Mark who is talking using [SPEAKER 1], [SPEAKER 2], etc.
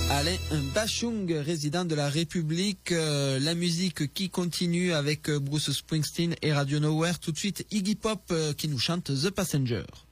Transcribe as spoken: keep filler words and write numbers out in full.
[SPEAKER 1] Alain Bashung, résident de la République, euh, la musique qui continue avec Bruce Springsteen et Radio Nowhere. Tout de suite Iggy Pop euh, qui nous chante The Passenger.